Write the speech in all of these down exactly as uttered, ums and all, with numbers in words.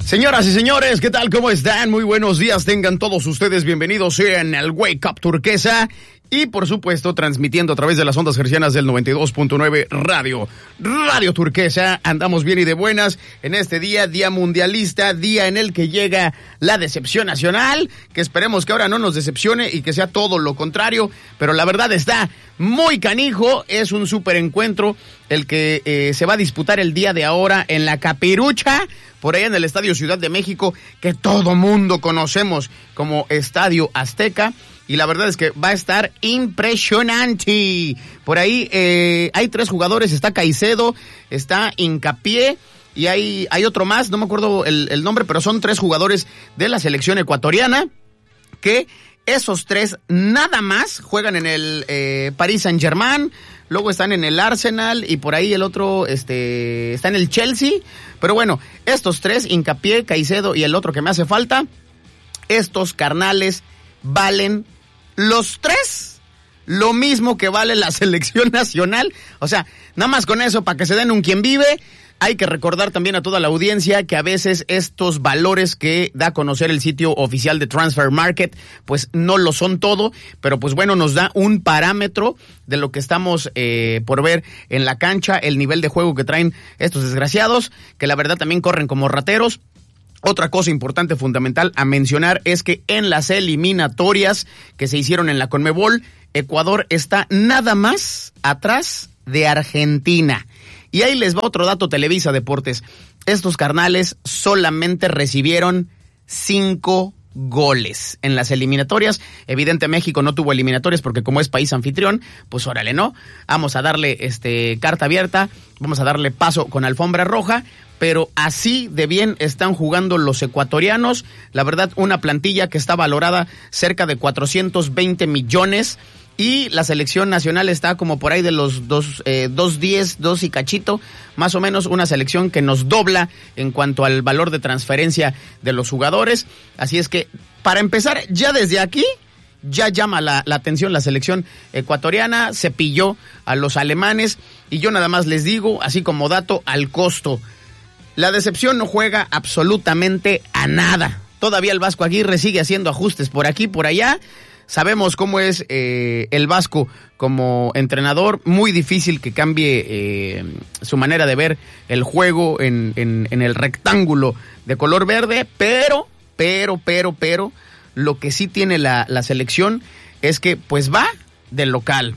Señoras y señores, ¿qué tal? ¿Cómo están? Muy buenos días, tengan todos ustedes bienvenidos en el Wake Up Turquesa y por supuesto transmitiendo a través de las ondas hercianas del noventa y dos punto nueve Radio, Radio Turquesa. Andamos bien y de buenas en este día, día mundialista, día en el que llega la decepción nacional, que esperemos que ahora no nos decepcione y que sea todo lo contrario, pero la verdad está muy canijo, es un súper encuentro el que eh, se va a disputar el día de ahora en la Capirucha, por allá en el Estadio Ciudad de México, que todo mundo conocemos como Estadio Azteca, y la verdad es que va a estar impresionante. Por ahí eh, hay tres jugadores, está Caicedo, está Hincapié, y hay, hay otro más, no me acuerdo el, el nombre, pero son tres jugadores de la selección ecuatoriana, que esos tres nada más juegan en el eh, Paris Saint-Germain, luego están en el Arsenal y por ahí el otro este está en el Chelsea. Pero bueno, estos tres, Hincapié, Caicedo y el otro que me hace falta, estos carnales valen los tres lo mismo que vale la selección nacional. O sea, nada más con eso, para que se den un quien vive. Hay que recordar también a toda la audiencia que a veces estos valores que da a conocer el sitio oficial de Transfer Market, pues no lo son todo, pero pues bueno, nos da un parámetro de lo que estamos eh, por ver en la cancha, el nivel de juego que traen estos desgraciados, que la verdad también corren como rateros. Otra cosa importante, fundamental a mencionar, es que en las eliminatorias que se hicieron en la CONMEBOL, Ecuador está nada más atrás de Argentina. Y ahí les va otro dato, Televisa Deportes. Estos carnales solamente recibieron cinco goles en las eliminatorias. Evidente, México no tuvo eliminatorias porque como es país anfitrión, pues órale, ¿no? Vamos a darle este carta abierta, vamos a darle paso con alfombra roja, pero así de bien están jugando los ecuatorianos. La verdad, una plantilla que está valorada cerca de cuatrocientos veinte millones. Y la selección nacional está como por ahí de los dos, eh, dos diez, dos y cachito, más o menos una selección que nos dobla en cuanto al valor de transferencia de los jugadores. Así es que, para empezar, ya desde aquí, ya llama la, la atención la selección ecuatoriana, se pilló a los alemanes, y yo nada más les digo, así como dato, al costo. La decepción no juega absolutamente a nada. Todavía el Vasco Aguirre sigue haciendo ajustes por aquí, por allá. Sabemos cómo es eh, el Vasco como entrenador, muy difícil que cambie eh, su manera de ver el juego en, en, en el rectángulo de color verde, pero, pero, pero, pero, lo que sí tiene la, la selección es que pues va del local,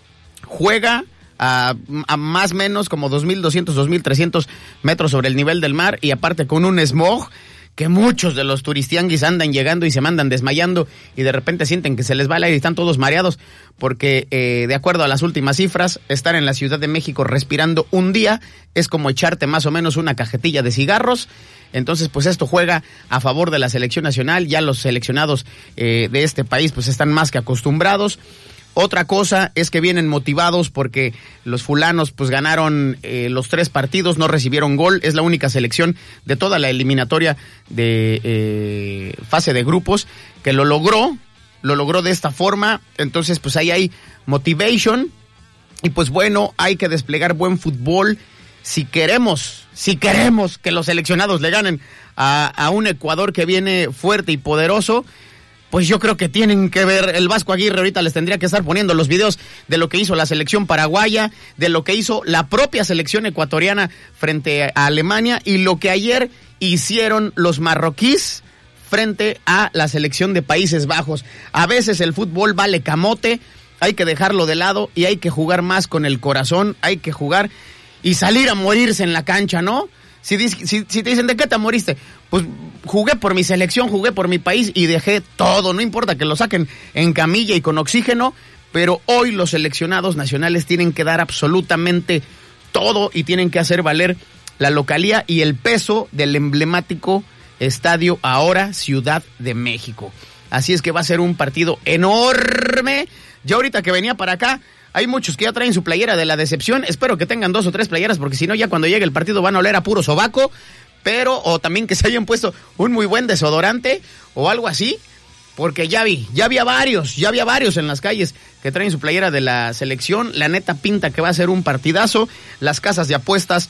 juega a, a más o menos como dos mil doscientos, dos mil trescientos metros sobre el nivel del mar y aparte con un smog que muchos de los turistianguis andan llegando y se mandan desmayando y de repente sienten que se les va el aire y están todos mareados porque eh, de acuerdo a las últimas cifras, estar en la Ciudad de México respirando un día es como echarte más o menos una cajetilla de cigarros. Entonces pues esto juega a favor de la selección nacional, ya los seleccionados eh, de este país pues están más que acostumbrados. Otra cosa es que vienen motivados porque los fulanos pues ganaron eh, los tres partidos, no recibieron gol, es la única selección de toda la eliminatoria de eh, fase de grupos que lo logró, lo logró de esta forma, entonces pues ahí hay motivation y pues bueno, hay que desplegar buen fútbol si queremos, si queremos que los seleccionados le ganen a, a un Ecuador que viene fuerte y poderoso. Pues yo creo que tienen que ver, el Vasco Aguirre ahorita les tendría que estar poniendo los videos de lo que hizo la selección paraguaya, de lo que hizo la propia selección ecuatoriana frente a Alemania y lo que ayer hicieron los marroquíes frente a la selección de Países Bajos. A veces el fútbol vale camote, hay que dejarlo de lado y hay que jugar más con el corazón, hay que jugar y salir a morirse en la cancha, ¿no? Si, si, si te dicen, ¿de qué te moriste? Pues jugué por mi selección, jugué por mi país y dejé todo. No importa que lo saquen en camilla y con oxígeno, pero hoy los seleccionados nacionales tienen que dar absolutamente todo y tienen que hacer valer la localía y el peso del emblemático estadio ahora Ciudad de México. Así es que va a ser un partido enorme. Ya ahorita que venía para acá, hay muchos que ya traen su playera de la decepción. Espero que tengan dos o tres playeras, porque si no, ya cuando llegue el partido van a oler a puro sobaco. Pero, o también que se hayan puesto un muy buen desodorante o algo así. Porque ya vi, ya había varios, ya había varios en las calles que traen su playera de la selección. La neta pinta que va a ser un partidazo. Las casas de apuestas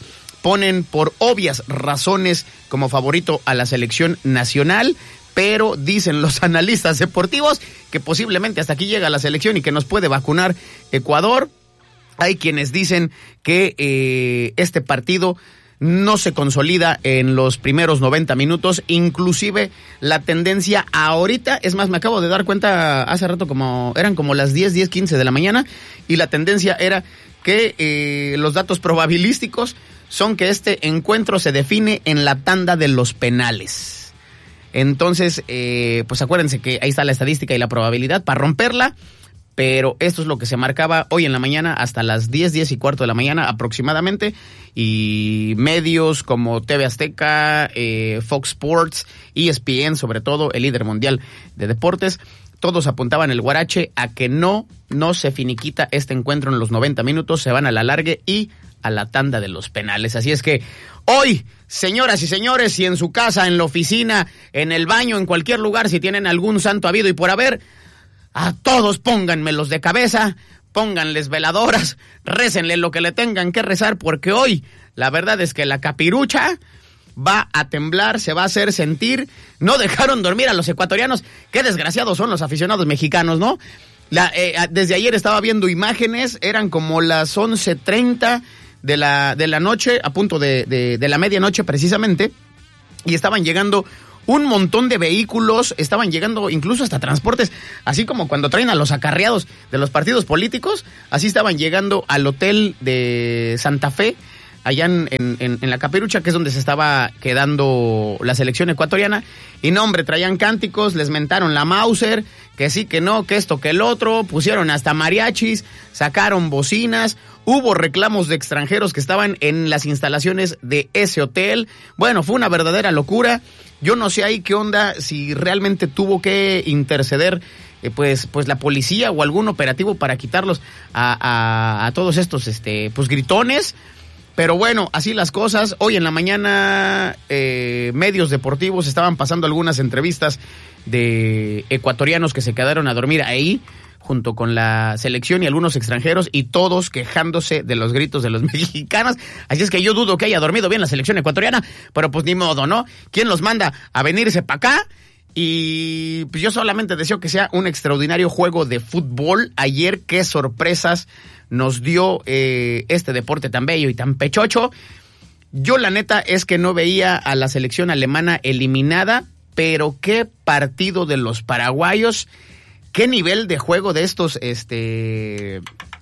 ponen por obvias razones como favorito a la selección nacional, pero dicen los analistas deportivos que posiblemente hasta aquí llega la selección y que nos puede vacunar Ecuador. Hay quienes dicen que eh, este partido no se consolida en los primeros noventa minutos, inclusive la tendencia ahorita, es más, me acabo de dar cuenta hace rato, como eran como las diez, diez, quince de la mañana, y la tendencia era que eh, los datos probabilísticos son que este encuentro se define en la tanda de los penales. Entonces, eh, pues acuérdense que ahí está la estadística y la probabilidad para romperla. Pero esto es lo que se marcaba hoy en la mañana hasta las diez, diez y cuarto de la mañana aproximadamente, y medios como T V Azteca, eh, Fox Sports, E S P N, sobre todo el líder mundial de deportes, todos apuntaban el guarache a que no, no se finiquita este encuentro en los noventa minutos, se van a la largue y a la tanda de los penales. Así es que hoy, señoras y señores, si en su casa, en la oficina, en el baño, en cualquier lugar, si tienen algún santo habido y por haber, a todos pónganmelos de cabeza, pónganles veladoras, récenle lo que le tengan que rezar, porque hoy la verdad es que la capirucha va a temblar, se va a hacer sentir. No dejaron dormir a los ecuatorianos. Qué desgraciados son los aficionados mexicanos, ¿no? La, eh, desde ayer estaba viendo imágenes, eran como las once treinta de la, de la noche, a punto de, de, de la medianoche precisamente, y estaban llegando un montón de vehículos, estaban llegando incluso hasta transportes, así como cuando traen a los acarreados de los partidos políticos, así estaban llegando al hotel de Santa Fe, allá en, en, en la Capirucha, que es donde se estaba quedando la selección ecuatoriana, y no, hombre, traían cánticos, les mentaron la Mauser, que sí, que no, que esto, que el otro, pusieron hasta mariachis, sacaron bocinas, hubo reclamos de extranjeros que estaban en las instalaciones de ese hotel. Bueno, fue una verdadera locura. Yo no sé ahí qué onda, si realmente tuvo que interceder eh, pues, pues la policía o algún operativo para quitarlos a, a, a todos estos este, pues gritones. Pero bueno, así las cosas. Hoy en la mañana eh, medios deportivos estaban pasando algunas entrevistas de ecuatorianos que se quedaron a dormir ahí junto con la selección y algunos extranjeros, y todos quejándose de los gritos de los mexicanos. Así es que yo dudo que haya dormido bien la selección ecuatoriana, pero pues ni modo, ¿no? ¿Quién los manda a venirse para acá? Y pues yo solamente deseo que sea un extraordinario juego de fútbol. Ayer, qué sorpresas nos dio eh, este deporte tan bello y tan pechocho. Yo la neta es que no veía a la selección alemana eliminada, pero qué partido de los paraguayos, qué nivel de juego de estos este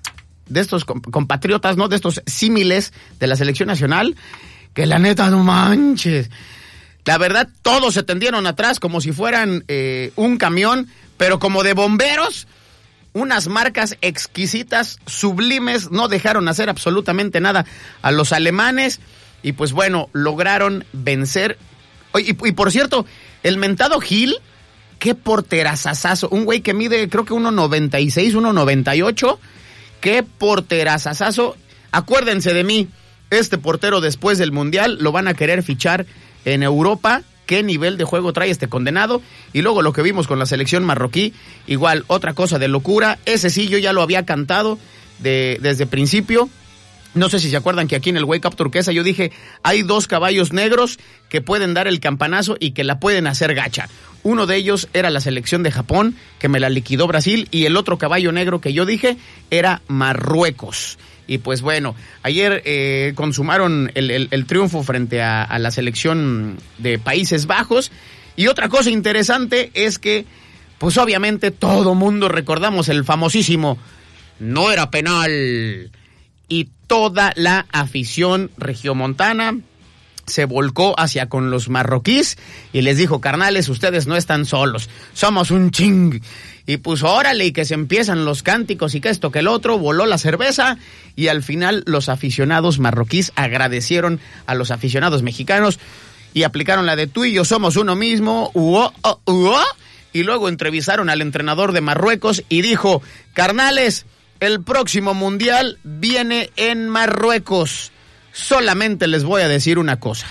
de estos compatriotas, ¿no? De estos símiles de la selección nacional, que la neta no manches. La verdad, todos se tendieron atrás como si fueran eh, un camión, pero como de bomberos. Unas marcas exquisitas, sublimes, no dejaron hacer absolutamente nada a los alemanes. Y pues bueno, lograron vencer. Y, y por cierto, el mentado Gil, qué porterazazazo. Un güey que mide, creo que uno noventa y seis, uno noventa y ocho. Qué porterazazazo. Acuérdense de mí, este portero después del Mundial lo van a querer fichar en Europa. Qué nivel de juego trae este condenado. Y luego lo que vimos con la selección marroquí, igual, otra cosa de locura. Ese sí, yo ya lo había cantado de, desde principio. No sé si se acuerdan que aquí en el Wake Up Turquesa yo dije, hay dos caballos negros que pueden dar el campanazo y que la pueden hacer gacha. Uno de ellos era la selección de Japón, que me la liquidó Brasil, y el otro caballo negro que yo dije era Marruecos. Y pues bueno, ayer eh, consumaron el, el, el triunfo frente a, a la selección de Países Bajos. Y otra cosa interesante es que, pues obviamente todo mundo recordamos el famosísimo "no era penal", y toda la afición regiomontana se volcó hacia con los marroquíes y les dijo, carnales, ustedes no están solos, somos un ching. Y pues órale, y que se empiezan los cánticos y que esto que el otro, voló la cerveza, y al final los aficionados marroquíes agradecieron a los aficionados mexicanos y aplicaron la de tú y yo somos uno mismo, uo, uo, uo, y luego entrevistaron al entrenador de Marruecos y dijo, carnales, el próximo mundial viene en Marruecos. Solamente les voy a decir una cosa.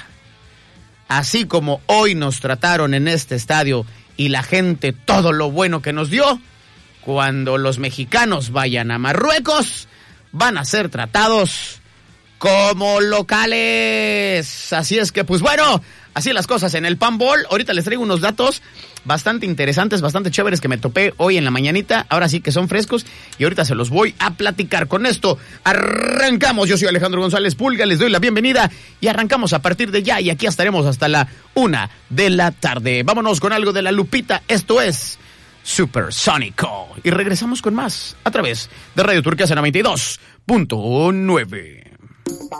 Así como hoy nos trataron en este estadio y la gente todo lo bueno que nos dio, cuando los mexicanos vayan a Marruecos, van a ser tratados como locales. Así es que, pues bueno, así las cosas en el Panball. Ahorita les traigo unos datos bastante interesantes, bastante chéveres que me topé hoy en la mañanita. Ahora sí que son frescos y ahorita se los voy a platicar. Con esto arrancamos. Yo soy Alejandro González Pulga, les doy la bienvenida y arrancamos a partir de ya. Y aquí estaremos hasta la una de la tarde. Vámonos con algo de la Lupita. Esto es Supersónico. Y regresamos con más a través de Radio Turquesa noventa y dos punto nueve.